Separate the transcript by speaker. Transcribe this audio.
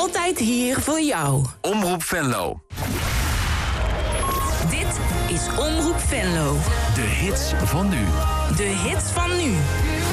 Speaker 1: Altijd hier voor jou.
Speaker 2: Omroep Venlo.
Speaker 1: Dit is Omroep Venlo.
Speaker 2: De hits van nu.
Speaker 1: De hits van nu.